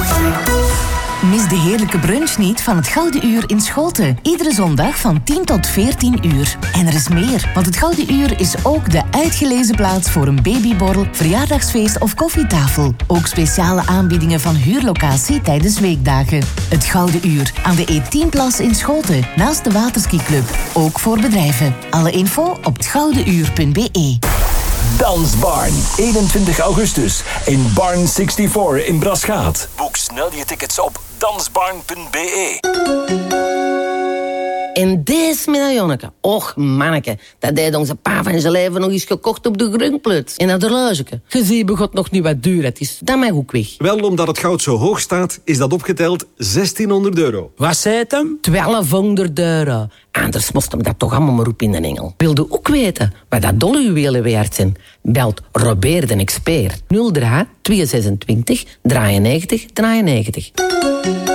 Mis de heerlijke brunch niet van het Gouden Uur in Schoten. Iedere zondag van 10 tot 14 uur. En er is meer, want het Gouden Uur is ook de uitgelezen plaats voor een babyborrel, verjaardagsfeest of koffietafel. Ook speciale aanbiedingen van huurlocatie tijdens weekdagen. Het Gouden Uur aan de E10-plas in Schoten, naast de Waterskiclub. Ook voor bedrijven. Alle info op hetgoudenuur.be. Dansbarn, 21 augustus in Barn 64 in Braschaat. Boek snel je tickets op dansbarn.be. En deze medaillonneke, och manneke, dat deed onze pa van zijn leven nog eens gekocht op de Grunkplots. En dat horlogeke, gezien begot nog niet wat duur het is, dat mag ook weg. Wel, omdat het goud zo hoog staat, is dat opgeteld €1600. Wat zei het hem? €1200. Anders moest hem dat toch allemaal maar op in de engel. Wilde ook weten wat dat dollarjuwelen waard zijn? Belt Robert de Expert 03 226 93 93.